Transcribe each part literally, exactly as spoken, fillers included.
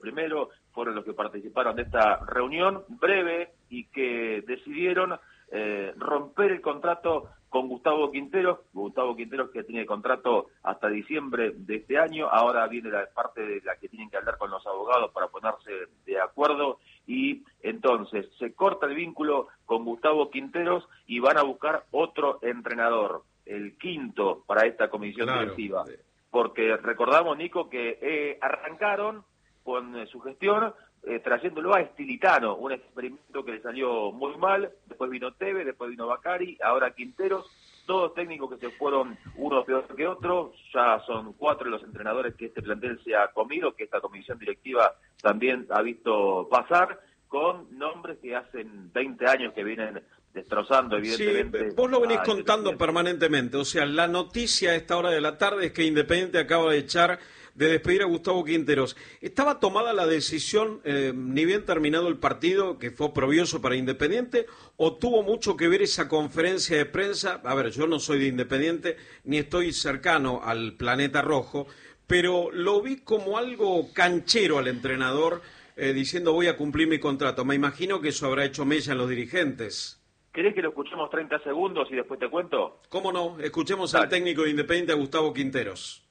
primero fueron los que participaron de esta reunión breve y que decidieron eh, romper el contrato con Gustavo Quinteros. Gustavo Quinteros, que tiene contrato hasta diciembre de este año. Ahora viene la parte de la que tienen que hablar con los abogados para ponerse de acuerdo, y entonces se corta el vínculo con Gustavo Quinteros y van a buscar otro entrenador, el quinto para esta comisión claro. directiva. Porque recordamos, Nico, que eh, arrancaron con eh, su gestión eh, trayéndolo a Estilitano, un experimento que le salió muy mal. Después vino Teve, después vino Bacari, ahora Quinteros, todos técnicos que se fueron uno peor que otro. Ya son cuatro los entrenadores que este plantel se ha comido, que esta comisión directiva también ha visto pasar, con nombres que hacen veinte años que vienen destrozando, evidentemente. Sí, vos lo venís a contando permanentemente. O sea, la noticia a esta hora de la tarde es que Independiente acaba de echar, de despedir a Gustavo Quinteros. ¿Estaba tomada la decisión, eh, ni bien terminado el partido, que fue oprobioso para Independiente, o tuvo mucho que ver esa conferencia de prensa? A ver, yo no soy de Independiente, ni estoy cercano al Planeta Rojo, pero lo vi como algo canchero al entrenador, eh, diciendo voy a cumplir mi contrato. Me imagino que eso habrá hecho mella en los dirigentes. ¿Querés que lo escuchemos treinta segundos y después te cuento? ¿Cómo no? Escuchemos Dale. al técnico de Independiente, a Gustavo Quinteros.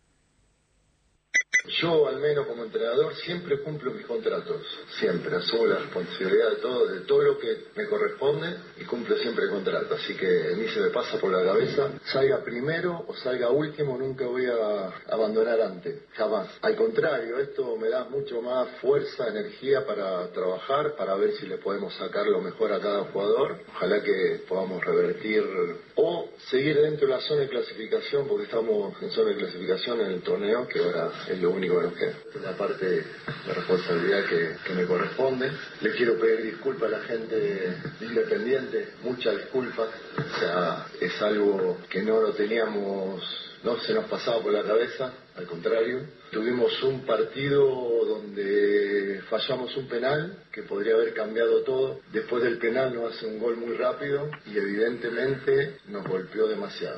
Yo, al menos como entrenador, siempre cumplo mis contratos, siempre asumo la responsabilidad de todo, de todo lo que me corresponde y cumplo siempre el contrato, así que ni se me pasa por la cabeza, salga primero o salga último, nunca voy a abandonar antes, jamás. Al contrario, esto me da mucho más fuerza, energía para trabajar, para ver si le podemos sacar lo mejor a cada jugador, ojalá que podamos revertir o seguir dentro de la zona de clasificación, porque estamos en zona de clasificación en el torneo, que ahora es lo único que nos queda. Es la parte de responsabilidad que, que me corresponde. Le quiero pedir disculpas a la gente de Independiente, muchas disculpas. O sea, es algo que no lo teníamos, no se nos pasaba por la cabeza, al contrario. Tuvimos un partido donde fallamos un penal que podría haber cambiado todo. Después del penal nos hace un gol muy rápido y evidentemente nos golpeó demasiado.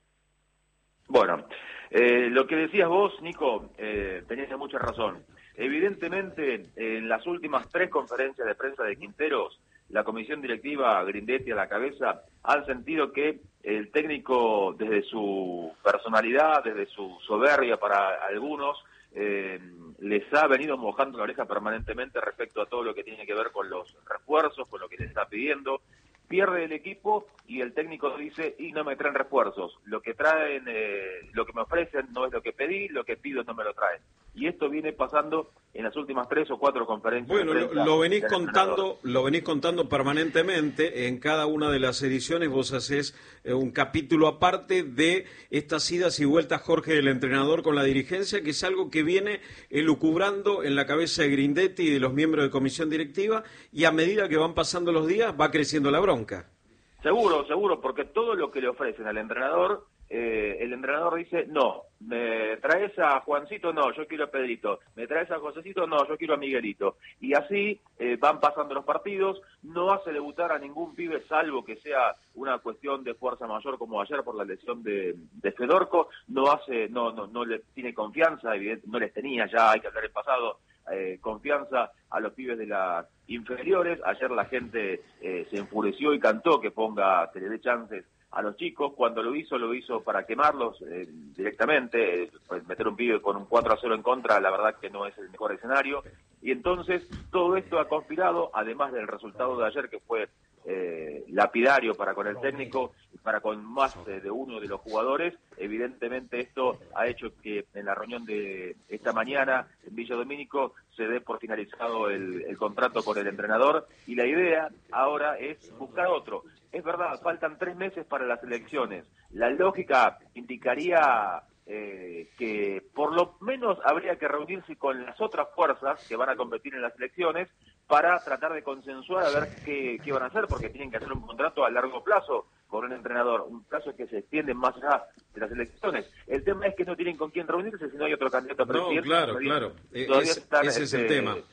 Bueno, eh, lo que decías vos, Nico, eh, tenías mucha razón. Evidentemente, en las últimas tres conferencias de prensa de Quinteros, la comisión directiva, Grindetti a la cabeza, han sentido que el técnico, desde su personalidad, desde su soberbia para algunos, eh, les ha venido mojando la oreja permanentemente respecto a todo lo que tiene que ver con los refuerzos, con lo que le está pidiendo. Pierde el equipo y el técnico dice, y no me traen refuerzos, lo que traen, eh, lo que me ofrecen no es lo que pedí, lo que pido no me lo traen. Y esto viene pasando en las últimas tres o cuatro conferencias. Bueno, lo, lo venís contando, lo venís contando permanentemente. En cada una de las ediciones vos hacés eh, un capítulo aparte de estas idas y vueltas, Jorge, del entrenador con la dirigencia, que es algo que viene elucubrando en la cabeza de Grindetti y de los miembros de comisión directiva, y a medida que van pasando los días va creciendo la bronca. Seguro, seguro, porque todo lo que le ofrecen al entrenador, eh, el entrenador dice, no, ¿me traes a Juancito? No, yo quiero a Pedrito. ¿Me traes a Josecito? No, yo quiero a Miguelito. Y así eh, van pasando los partidos, no hace debutar a ningún pibe, salvo que sea una cuestión de fuerza mayor, como ayer por la lesión de, de Fedorco, no hace, no, no, no le tiene confianza, evidente, no les tenía ya, hay que hablar el pasado, Eh, confianza a los pibes de las inferiores. Ayer la gente eh, se enfureció y cantó que ponga, que le dé chances a los chicos. Cuando lo hizo, lo hizo para quemarlos eh, directamente, eh, pues meter un pibe con un cuatro a cero en contra, la verdad que no es el mejor escenario. Y entonces todo esto ha conspirado, además del resultado de ayer, que fue eh, lapidario para con el técnico y para con más eh, de uno de los jugadores. Evidentemente esto ha hecho que en la reunión de esta mañana en Villa Domínico se dé por finalizado el, el contrato con el entrenador, y la idea ahora es buscar otro. Es verdad, faltan tres meses para las elecciones. La lógica indicaría eh, que por lo menos habría que reunirse con las otras fuerzas que van a competir en las elecciones para tratar de consensuar a ver qué, qué van a hacer, porque tienen que hacer un contrato a largo plazo con un entrenador, un plazo que se extiende más allá de las elecciones. El tema es que no tienen con quién reunirse si no hay otro candidato a presidente. No, claro, todavía, claro, todavía es, están, ese es este, el tema.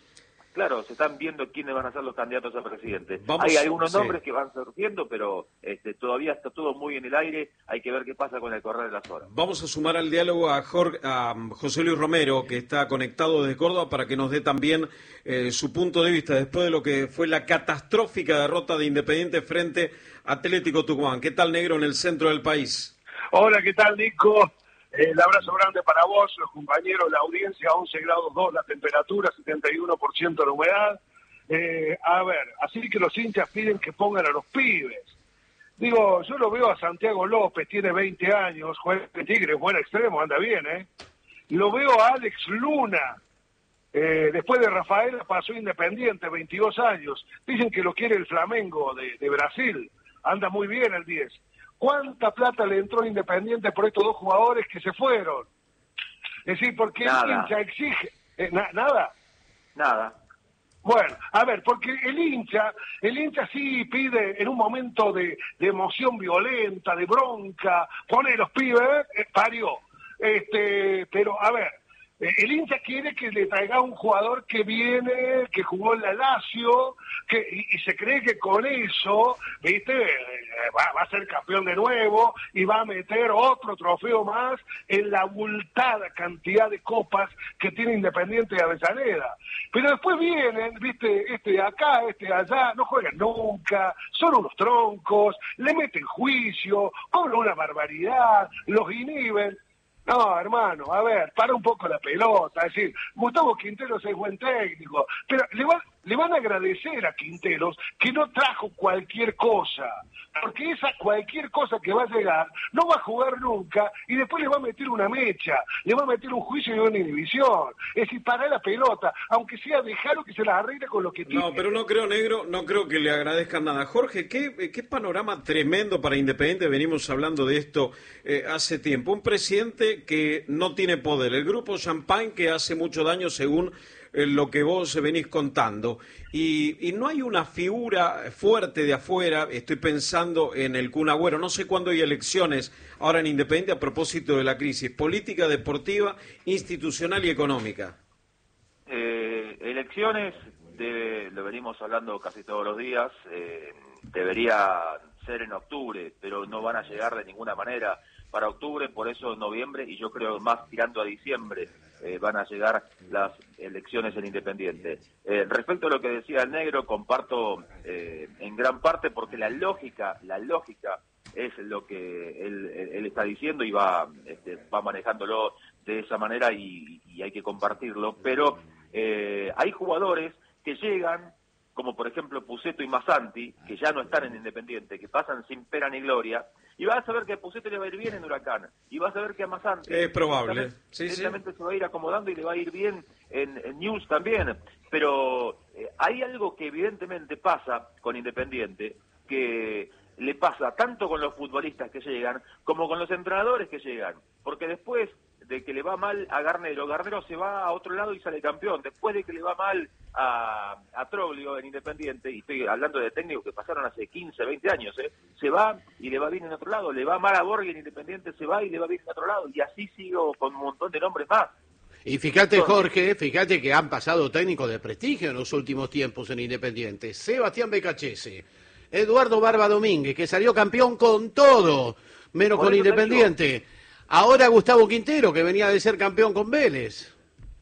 claro, se están viendo quiénes van a ser los candidatos a presidente. Vamos, hay algunos sí. nombres que van surgiendo, pero este, todavía está todo muy en el aire, hay que ver qué pasa con el correr de las horas. Vamos a sumar al diálogo a, Jorge, a José Luis Romero, que está conectado desde Córdoba, para que nos dé también eh, su punto de vista después de lo que fue la catastrófica derrota de Independiente frente a Atlético Tucumán. ¿Qué tal, negro, en el centro del país? Hola, ¿qué tal, Nico? Eh, el abrazo grande para vos, los compañeros, la audiencia, once grados dos la temperatura, setenta y uno por ciento la humedad. Eh, a ver, así que los hinchas piden que pongan a los pibes. Digo, yo lo veo a Santiago López, tiene veinte años, juega en Tigre, buen extremo, anda bien, ¿eh? Lo veo a Alex Luna, eh, después de Rafael pasó Independiente, veintidós años. Dicen que lo quiere el Flamengo de, de Brasil, anda muy bien el diez. ¿Cuánta plata le entró Independiente por estos dos jugadores que se fueron? Es decir, porque nada. el hincha exige... Eh, na, ¿Nada? Nada. Bueno, a ver, porque el hincha, el hincha sí pide en un momento de, de emoción violenta, de bronca, pone los pibes, eh, parió. Este, pero, a ver, el hincha quiere que le traiga un jugador que viene, que jugó en la Lazio, que, y, y se cree que con eso, viste, va, va a ser campeón de nuevo y va a meter otro trofeo más en la abultada cantidad de copas que tiene Independiente de Avellaneda. Pero después vienen, viste, este de acá, este de allá, no juegan nunca, son unos troncos, le meten juicio, cobran una barbaridad, los inhiben. No, hermano, a ver, para un poco la pelota, es decir, Gustavo Quinteros es buen técnico, pero le, va, le van a agradecer a Quinteros que no trajo cualquier cosa, porque esa cualquier cosa que va a llegar no va a jugar nunca y después le va a meter una mecha, le va a meter un juicio y una inhibición. Es decir, para la pelota, aunque sea dejarlo que se las arregle con lo que tiene. No, pero no creo, negro, no creo que le agradezcan nada. Jorge, qué, qué panorama tremendo para Independiente, venimos hablando de esto eh, hace tiempo. Un presidente que no tiene poder, el grupo Champagne que hace mucho daño según eh, lo que vos venís contando, y, y no hay una figura fuerte de afuera. Estoy pensando en el Kun Agüero, no sé cuándo hay elecciones ahora en Independiente a propósito de la crisis política, deportiva, institucional y económica. Eh, elecciones, de, lo venimos hablando casi todos los días, eh, debería ser en octubre, pero no van a llegar de ninguna manera para octubre, por eso noviembre, y yo creo más tirando a diciembre eh, van a llegar las elecciones en Independiente. Eh, respecto a lo que decía el negro, comparto eh, en gran parte, porque la lógica, la lógica es lo que él, él, él está diciendo y va, este, va manejándolo de esa manera y, y hay que compartirlo, pero eh, hay jugadores que llegan, como por ejemplo Pusetto y Massanti, que ya no están en Independiente, que pasan sin pena ni gloria, y vas a ver que a Pusetto le va a ir bien en Huracán, y vas a ver que a Massanti es probable, sí, sí. se va a ir acomodando y le va a ir bien en, en News también, pero eh, hay algo que evidentemente pasa con Independiente, que le pasa tanto con los futbolistas que llegan, como con los entrenadores que llegan, porque después de que le va mal a Garnero, Garnero se va a otro lado y sale campeón. Después de que le va mal a, a Troglio en Independiente, y estoy hablando de técnicos que pasaron hace quince, veinte años, ¿eh? Se va y le va bien en otro lado, le va mal a Borghi en Independiente, se va y le va bien en otro lado, y así sigo con un montón de nombres más. Y fíjate, Jorge, fíjate que han pasado técnicos de prestigio en los últimos tiempos en Independiente. Sebastián Becachese, Eduardo Barba Domínguez, que salió campeón con todo, menos con Independiente. Ahora Gustavo Quintero, que venía de ser campeón con Vélez.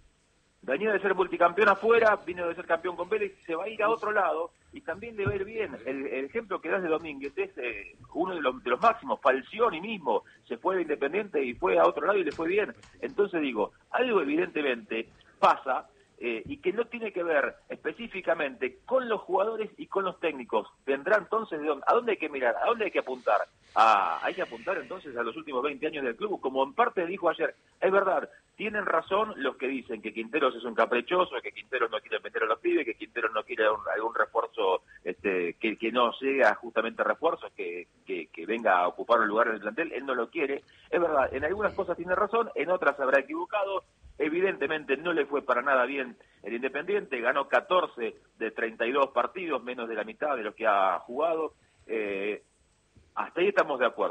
Venía de ser multicampeón afuera, vino de ser campeón con Vélez, se va a ir a otro lado y también le va a ir bien. El, el ejemplo que das de Domínguez es eh, uno de los, de los máximos. Falcioni mismo se fue de Independiente y fue a otro lado y le fue bien. Entonces digo, algo evidentemente pasa eh, y que no tiene que ver específicamente con los jugadores y con los técnicos. Vendrá entonces, ¿de dónde? ¿A dónde hay que mirar? ¿A dónde hay que apuntar? Ah, hay que apuntar entonces a los últimos veinte años del club, como en parte dijo ayer. Es verdad, tienen razón los que dicen que Quinteros es un caprichoso, que Quinteros no quiere meter a los pibes, que Quinteros no quiere un, algún refuerzo, este, que, que no sea justamente refuerzos, que, que, que venga a ocupar un lugar en el plantel. Él no lo quiere. Es verdad, en algunas cosas tiene razón, en otras se habrá equivocado. Evidentemente no le fue para nada bien el Independiente, ganó catorce de treinta y dos partidos, menos de la mitad de los que ha jugado. Eh, hasta ahí estamos de acuerdo.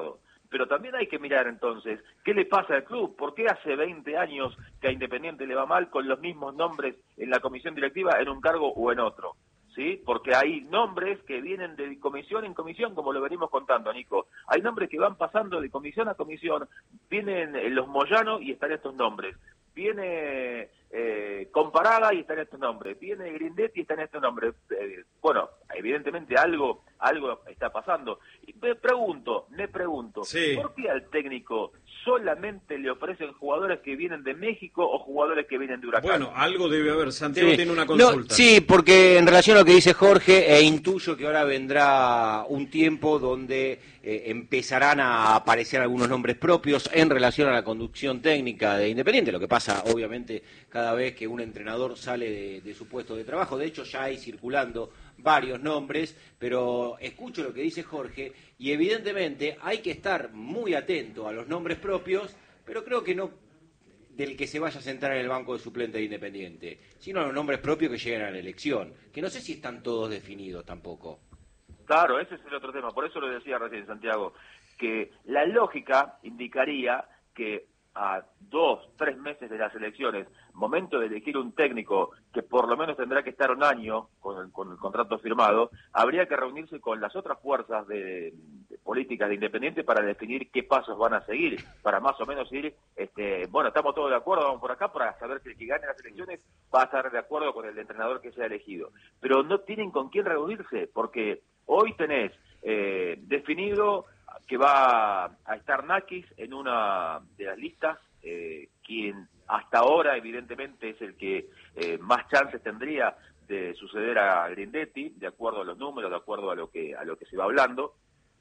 Pero también hay que mirar entonces qué le pasa al club, por qué hace veinte años que a Independiente le va mal con los mismos nombres en la comisión directiva en un cargo o en otro, ¿sí? Porque hay nombres que vienen de comisión en comisión, como lo venimos contando, Nico. Hay nombres que van pasando de comisión a comisión, vienen los Moyano y están estos nombres. Viene eh, Comparada y está en estos nombres, viene Grindetti y está en estos nombres. Eh, bueno, evidentemente algo algo está pasando. Y me pregunto, me pregunto, sí. ¿por qué al técnico solamente le ofrecen jugadores que vienen de México o jugadores que vienen de Huracán? Bueno, algo debe haber. Santiago Sí. tiene una consulta. No, sí, porque en relación a lo que dice Jorge, e intuyo que ahora vendrá un tiempo donde eh, empezarán a aparecer algunos nombres propios en relación a la conducción técnica de Independiente, lo que pasa obviamente cada vez que un entrenador sale de, de su puesto de trabajo. De hecho ya hay circulando varios nombres, pero escucho lo que dice Jorge y evidentemente hay que estar muy atento a los nombres propios, pero creo que no del que se vaya a sentar en el banco de suplente de Independiente, sino a los nombres propios que lleguen a la elección, que no sé si están todos definidos tampoco. Claro, ese es el otro tema, por eso lo decía recién Santiago, que la lógica indicaría que a dos, tres meses de las elecciones, momento de elegir un técnico que por lo menos tendrá que estar un año con el, con el contrato firmado, habría que reunirse con las otras fuerzas de, de políticas de Independiente para definir qué pasos van a seguir, para más o menos ir, este, bueno, estamos todos de acuerdo, vamos por acá para saber que el que gane las elecciones va a estar de acuerdo con el entrenador que sea elegido. Pero no tienen con quién reunirse, porque hoy tenés eh, definido que va a estar Nakis en una de las listas, eh, quien hasta ahora evidentemente es el que eh, más chances tendría de suceder a Grindetti, de acuerdo a los números, de acuerdo a lo que a lo que se va hablando.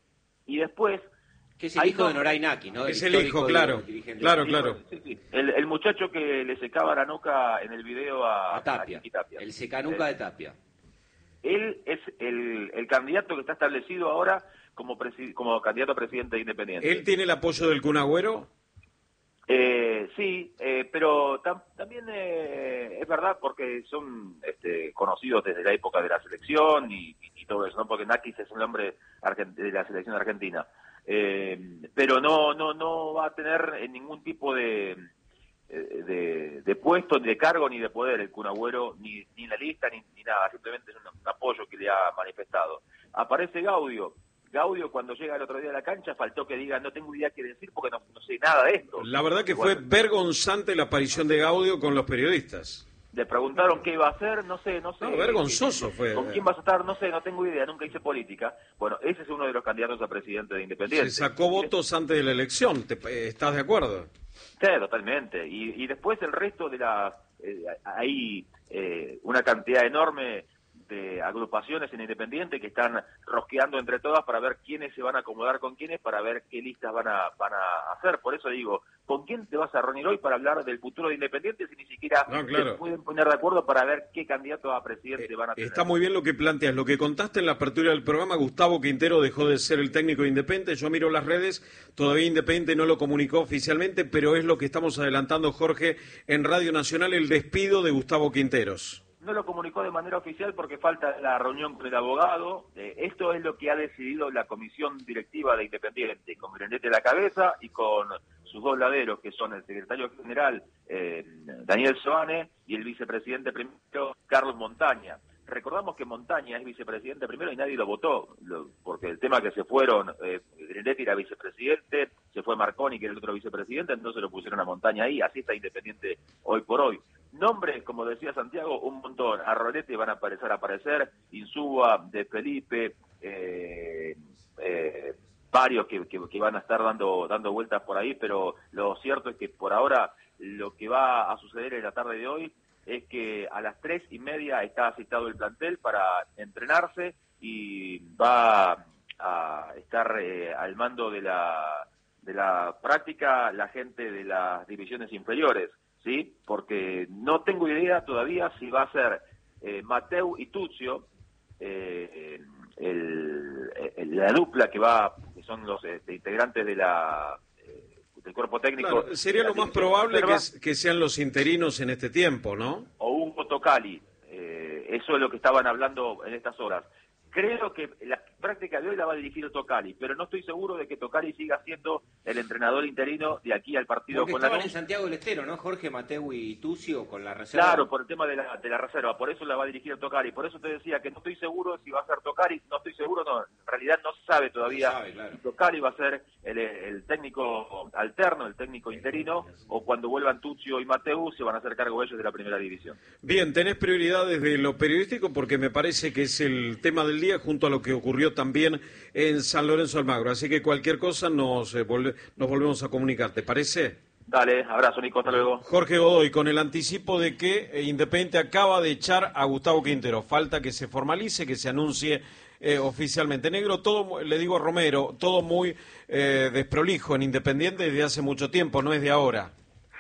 Y después... Que es el hijo de Noray Nakis, ¿no? Es el hijo, claro, claro, claro. Sí, sí. El, el muchacho que le secaba la nuca en el video a, a Tapia, a Tapia. El secanuca eh, de Tapia. Él es el, el candidato que está establecido ahora como presi como candidato a presidente de Independiente. ¿Él tiene el apoyo del Kun Agüero? Eh, sí, eh, pero tam también eh, es verdad porque son este, conocidos desde la época de la selección y, y, y todo eso, ¿no? Porque Nakis es un hombre de la selección argentina. Eh, pero no no no va a tener ningún tipo de, de, de puesto, ni de cargo, ni de poder el Kun Agüero, ni, ni en la lista, ni, ni nada, simplemente es un, un apoyo que le ha manifestado. Aparece Gaudio. Gaudio cuando llega el otro día a la cancha faltó que diga no tengo idea qué decir porque no, no sé nada de esto. La verdad que bueno, fue vergonzante la aparición de Gaudio con los periodistas. Le preguntaron qué iba a hacer, no sé, no sé. No, vergonzoso fue. ¿Con quién vas a estar? No sé, no tengo idea, nunca hice política. Bueno, ese es uno de los candidatos a presidente de Independiente. Se sacó votos antes de la elección, ¿te, ¿estás de acuerdo? Sí, totalmente. Y, y después el resto de la... Eh, hay eh, una cantidad enorme de agrupaciones en Independiente que están rosqueando entre todas para ver quiénes se van a acomodar con quiénes, para ver qué listas van a van a hacer. Por eso digo, ¿con quién te vas a reunir hoy para hablar del futuro de Independiente si ni siquiera no, claro. se pueden poner de acuerdo para ver qué candidato a presidente eh, van a tener? Está muy bien lo que planteas. Lo que contaste en la apertura del programa, Gustavo Quintero dejó de ser el técnico de Independiente. Yo miro las redes, todavía Independiente no lo comunicó oficialmente, pero es lo que estamos adelantando, Jorge, en Radio Nacional, el despido de Gustavo Quinteros. No lo comunicó de manera oficial porque falta la reunión con el abogado. Eh, esto es lo que ha decidido la comisión directiva de Independiente, con Grindetti a la cabeza y con sus dos laderos, que son el secretario general eh, Daniel Soane y el vicepresidente primero, Carlos Montaña. Recordamos que Montaña es vicepresidente primero y nadie lo votó, lo, porque el tema que se fueron, eh, Grindetti era vicepresidente, se fue Marconi, que era el otro vicepresidente, entonces lo pusieron a Montaña ahí, así está Independiente hoy por hoy. Nombres, como decía Santiago, un montón. A Rolete van a aparecer, a aparecer, Insúa, De Felipe, eh, eh, varios que, que, que van a estar dando dando vueltas por ahí, pero lo cierto es que por ahora lo que va a suceder en la tarde de hoy es que a las tres y media está citado el plantel para entrenarse y va a estar eh, al mando de la, de la práctica la gente de las divisiones inferiores. ¿Sí? Porque no tengo idea todavía si va a ser eh, Mateu y Tuccio, eh, el, el, la dupla que va, que son los este, integrantes de la eh, del cuerpo técnico. Claro, sería lo más probable que, que sean los interinos en este tiempo, ¿no? O un Cotocali, eh, eso es lo que estaban hablando en estas horas. creo que la práctica de hoy la va a dirigir Tocali, pero no estoy seguro de que Tocali siga siendo el entrenador interino de aquí al partido Porque con estaban la en Santiago del Estero, ¿no? Jorge, Mateu y Tucio con la reserva. Claro, por el tema de la, de la reserva, por eso la va a dirigir Tocali, por eso te decía que no estoy seguro si va a ser Tocali, no estoy seguro, no, en realidad no se sabe todavía No sabe, claro. si Tocali va a ser el, el técnico alterno, el técnico interino, o cuando vuelvan Tucio y Mateu se van a hacer cargo ellos de la primera división. Bien, tenés prioridad desde lo periodístico porque me parece que es el tema del día junto a lo que ocurrió también en San Lorenzo Almagro, así que cualquier cosa nos, eh, volve, nos volvemos a comunicar, ¿te parece? Dale, abrazo Nico, hasta luego. Jorge Godoy, con el anticipo de que eh, Independiente acaba de echar a Gustavo Quintero, falta que se formalice, que se anuncie eh, oficialmente. Negro, todo, le digo a Romero, todo muy eh, desprolijo en Independiente desde hace mucho tiempo, no es de ahora.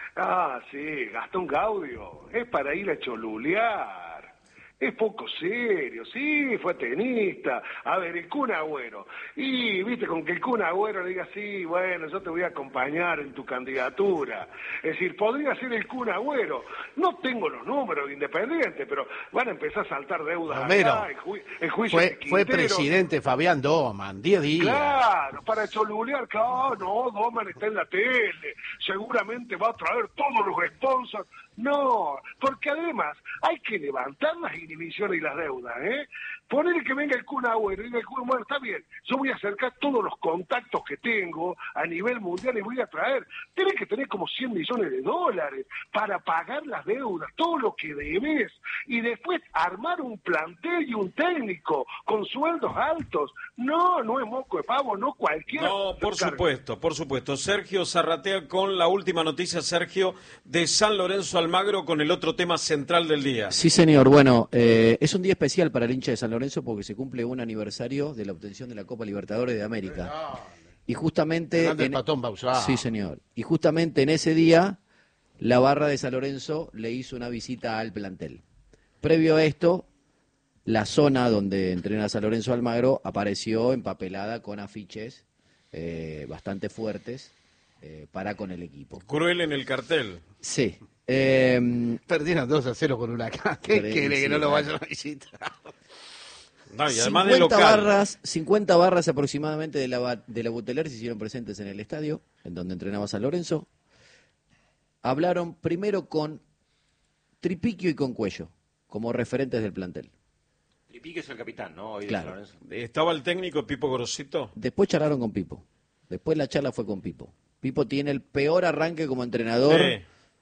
Ah, sí, Gastón Gaudio, es para ir a cholulear. Es poco serio, sí, fue tenista. A ver, el Kun Agüero. Y, viste, con que el Kun Agüero le diga, sí, bueno, yo te voy a acompañar en tu candidatura. Es decir, podría ser el Kun Agüero. No tengo los números de Independiente, pero van a empezar a saltar deudas Romero, acá, el, ju el juicio fue, de Quintero. fue presidente Fabián Doman, diez días. Claro, para cholulear, claro, no, Doman está en la tele, seguramente va a traer todos los sponsors. No, porque además hay que levantar las inhibiciones y las deudas, ¿eh? Poner que venga el Kun Agüero y diga el Kun, bueno, está bien, yo voy a acercar todos los contactos que tengo a nivel mundial y voy a traer. Tienes que tener como cien millones de dólares para pagar las deudas, todo lo que debes, y después armar un plantel y un técnico con sueldos altos. No, no es moco de pavo, no cualquiera. No, por supuesto, por supuesto. Sergio Zarratea con la última noticia, Sergio, de San Lorenzo Almagro con el otro tema central del día. Sí, señor. Bueno, eh, es un día especial para el hincha de San Lorenzo porque se cumple un aniversario de la obtención de la Copa Libertadores de América. Y justamente... En... Patón Bausá. Sí, señor. Y justamente en ese día, la barra de San Lorenzo le hizo una visita al plantel. Previo a esto, la zona donde entrena San Lorenzo Almagro apareció empapelada con afiches eh, bastante fuertes eh, para con el equipo. Cruel en el cartel. Sí. Eh, Perdieron dos a cero con Huracán. ¿Qué quiere que no lo vayan a visitar? No, y además de cincuenta local. barras, cincuenta barras aproximadamente de la, de la Buteler se hicieron presentes en el estadio, en donde entrenaba San Lorenzo. Hablaron primero con Tripiquio y con Cuello, como referentes del plantel. Tripiquio es el capitán, ¿no? Hoy Claro. de San Lorenzo. ¿Estaba el técnico Pipo Grosito? Después charlaron con Pipo. Después la charla fue con Pipo. Pipo tiene el peor arranque como entrenador Sí.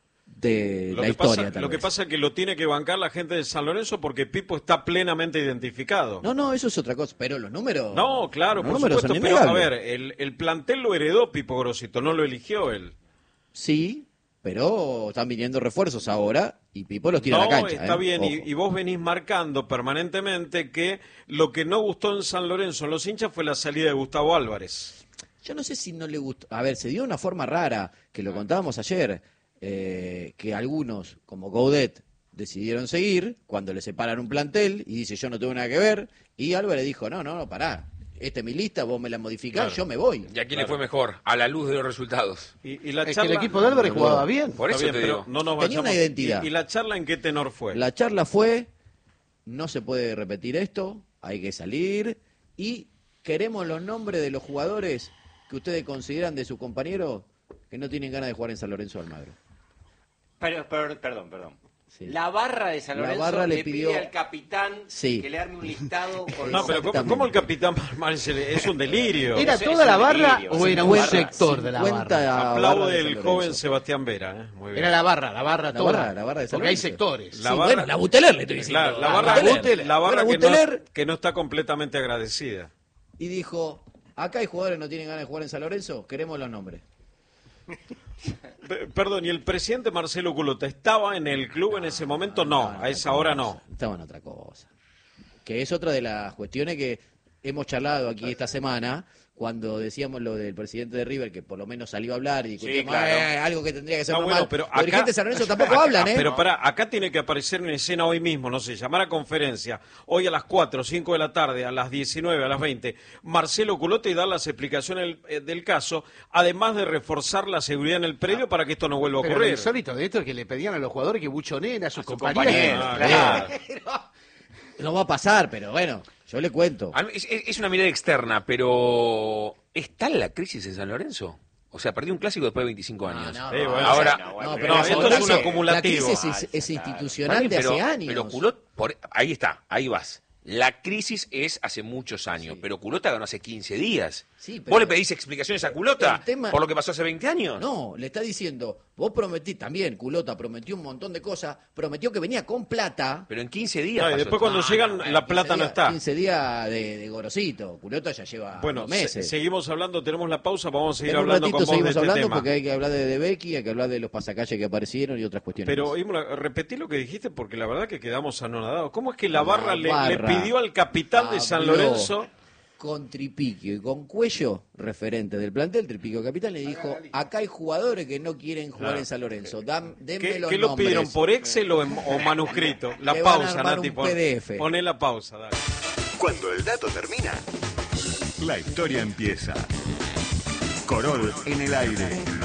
de Lo la que historia. pasa, tal lo que vez. pasa es que lo tiene que bancar la gente de San Lorenzo porque Pipo está plenamente identificado. No, no, eso es otra cosa. Pero los números. No, claro, los por números supuesto, son pero a innegables. ver, el, el plantel lo heredó Pipo Grosito, no lo eligió él. Sí, pero están viniendo refuerzos ahora y Pipo los tira No, a la cancha. está ¿eh? bien, y, Ojo. y vos venís marcando permanentemente que lo que no gustó en San Lorenzo en los hinchas fue la salida de Gustavo Álvarez. Yo no sé si no le gustó. A ver, se dio de una forma rara, que lo contábamos ayer, eh, que algunos, como Gaudet, decidieron seguir cuando le separan un plantel y dice yo no tengo nada que ver. Y Álvarez dijo, no, no, no, pará. Esta es mi lista, vos me la modificás, Claro. yo me voy. ¿Y a quién le fue mejor? A la luz de los resultados. Y, y la Es charla, que el equipo de Álvarez jugaba bien. Por Está eso bien, te pero digo. no nos Tenía una vayamos- identidad. ¿Y, y la charla en qué tenor fue? La charla fue, no se puede repetir esto, hay que salir y queremos los nombres de los jugadores que ustedes consideran de sus compañeros que no tienen ganas de jugar en San Lorenzo de Almagro. Pero, pero, perdón, perdón. Sí. La barra de San La Lorenzo barra le le pidió- pide al capitán Sí. que le arme un listado con No, los- pero ¿cómo, Exactamente. cómo el capitán Palmar es un delirio? ¿Era Eso es toda la un barra delirio, o es era una un barra. sector de la cincuenta barra? barras Aplaude de San el Lorenzo. joven Sebastián Vera. ¿eh? Muy bien. Era la barra, la barra La toda. barra, la barra de San Porque hay Lorenzo. sectores. La Sí, barra- bueno, la Buteler le estoy diciendo. La, la Ah, barra, Buteler. la barra Bueno, que, no, Buteler que no está completamente agradecida. y dijo, acá hay jugadores que no tienen ganas de jugar en San Lorenzo, queremos los nombres. P- Perdón, ¿y el presidente Marcelo Culota estaba en el club en ese momento? No, a esa hora no. Estaba en otra cosa. Que es otra de las cuestiones que hemos charlado aquí esta semana, cuando decíamos lo del presidente de River, que por lo menos salió a hablar y discutimos claro. "Eh, algo que tendría que ser No, normal". bueno, pero Los acá- dirigentes de San Lorenzo tampoco acá- hablan, ¿eh? Pero pará, acá tiene que aparecer en escena hoy mismo, no sé, llamar a conferencia, hoy a las cuatro, cinco de la tarde, a las diecinueve, a las veinte, Marcelo Culota y dar las explicaciones del, eh, del caso, además de reforzar la seguridad en el predio para que esto no vuelva a Pero lo ocurrir. insólito de esto es que le pedían a los jugadores que buchonen a sus sus compañeros. compañeros, Ah, claro. No va a pasar, pero bueno, yo Yo le cuento. Es, es una mirada externa, pero ¿está la crisis en San Lorenzo? O sea, perdió un clásico después de veinticinco años. No, no, sí, bueno, ahora, no, no, pero no, esto es un la acumulativo. crisis es, es institucional Bien, de pero, hace años. Pero Culot, por, ahí está, ahí vas. La crisis es hace muchos años, sí. Pero Culota ganó hace quince días. Sí, ¿Vos le pedís explicaciones a Culota tema... por lo que pasó hace veinte años? No, le está diciendo, vos prometí, también Culota prometió un montón de cosas, prometió que venía con plata. Pero en quince días. No, y después cuando ah, llegan, no, la plata días, no está. quince días de, de gorosito. Culota ya lleva bueno, dos meses. Se, seguimos hablando, tenemos la pausa, vamos a seguir en un hablando ratito con vos seguimos de este hablando tema. porque hay que hablar de, de Becky, hay que hablar de los pasacalles que aparecieron y otras cuestiones. Pero, Imola, repetí lo que dijiste porque la verdad que quedamos anonadados. ¿Cómo es que la, la barra, barra le, le pidió al capitán de San Lorenzo... Con Tripiquio y con Cuello, referente del plantel, Tripiquio capitán, le dijo, acá hay jugadores que no quieren jugar ah, en San Lorenzo, Dam, denme ¿Qué, los ¿qué lo pidieron, por Excel o, en, o manuscrito? La le pausa, van a Nati, un pon, P D F. Poné la pausa, dale. Cuando el dato termina, la historia empieza. Corol en el aire.